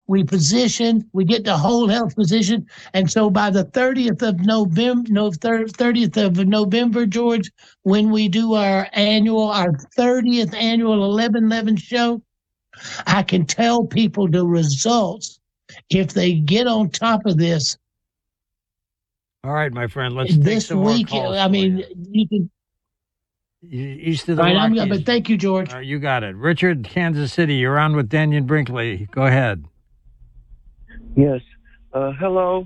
we position, we get the whole health position. And so by the 30th of November, 30th of November, George, when we do our 30th annual 1111 show, I can tell people the results if they get on top of this. All right, my friend, let's take some more calls. I mean, you can. East of the Rockies. Rockies. But thank you, George. You got it. Richard, Kansas City, you're on with Dannion Brinkley. Go ahead. Yes. Hello.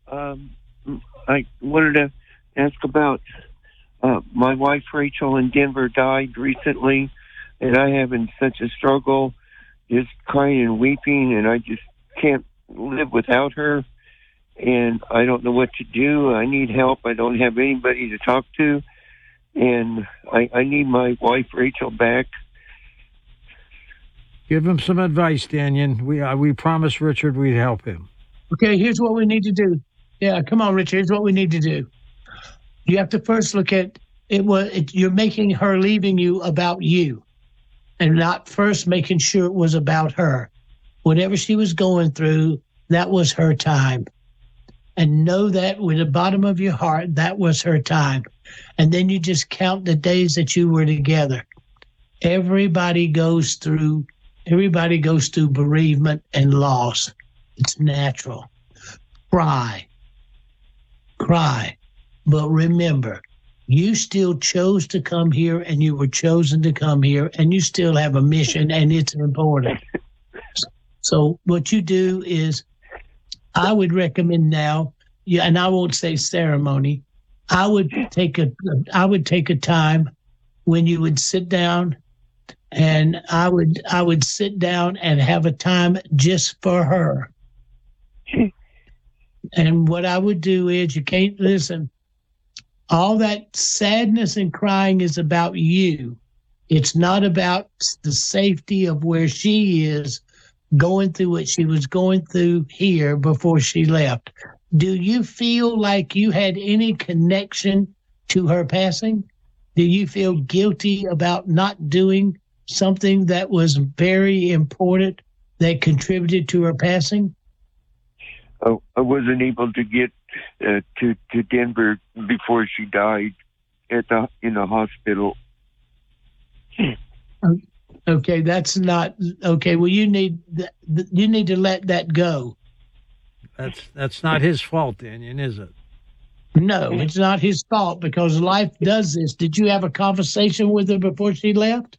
I wanted to ask about my wife, Rachel, in Denver, died recently, and I have been such a struggle, just crying and weeping, and I just can't live without her, and I don't know what to do. I need help. I don't have anybody to talk to. And I need my wife, Rachel, back. Give him some advice, Dannion. We promised Richard we'd help him. Okay, here's what we need to do. Yeah, come on, Richard. Here's what we need to do. You have to first look at it. You're making her leaving you about you, and not first making sure it was about her. Whatever she was going through, that was her time. And know that with the bottom of your heart, that was her time. And then you just count the days that you were together. Everybody goes through bereavement and loss. It's natural. Cry. But remember, you still chose to come here, and you were chosen to come here, and you still have a mission, and it's important. So what you do is, I would recommend now, and I won't say ceremony, I would take a time when you would sit down, and I would sit down and have a time just for her. And what I would do is, you can't listen. All that sadness and crying is about you. It's not about the safety of where she is going through what she was going through here before she left. Do you feel like you had any connection to her passing? Do you feel guilty about not doing something that was very important that contributed to her passing? I wasn't able to get to Denver before she died in the hospital. Okay, that's not okay. Well, you need to let that go. That's not his fault, Dannion, is it? No, it's not his fault, because life does this. Did you have a conversation with her before she left?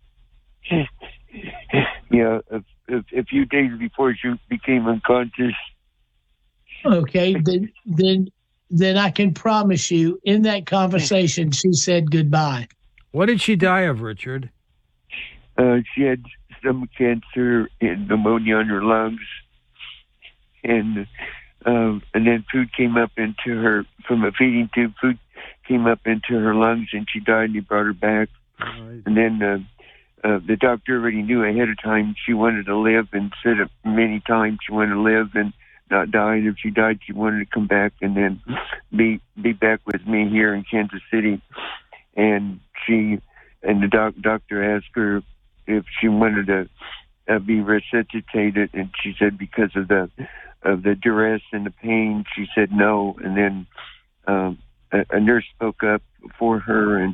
Yeah, a few days before she became unconscious. Okay, then I can promise you, in that conversation, she said goodbye. What did she die of, Richard? She had stomach cancer and pneumonia in her lungs, and then food came up into her from a feeding tube. Food came up into her lungs, and she died. And they brought her back, right. And then the doctor already knew ahead of time she wanted to live, and said it many times she wanted to live and not die. And if she died, she wanted to come back and then be back with me here in Kansas City. And the doctor asked her if she wanted to be resuscitated, and she said because of the duress and the pain, she said no. And then a nurse spoke up for her and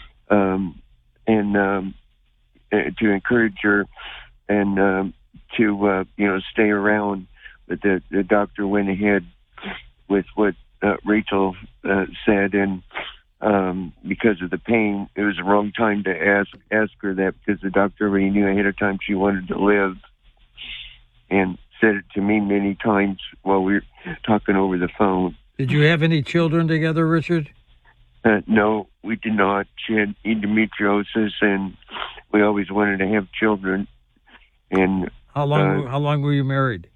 to encourage her and to stay around. But the doctor went ahead with what Rachel said, and because of the pain, it was the wrong time to ask her that, because the doctor already knew ahead of time she wanted to live, and said it to me many times while we were talking over the phone. Did you have any children together, Richard? No, we did not. She had endometriosis, and we always wanted to have children. And how long were you married?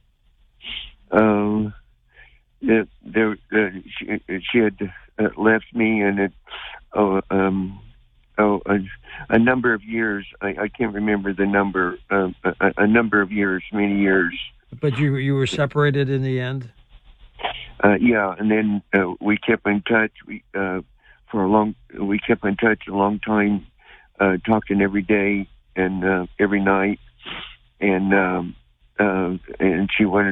She had left me, and a number of years. I can't remember the number. A number of years, many years. But you were separated in the end? Yeah, and then we kept in touch. We kept in touch a long time, talking every day and every night, and she wanted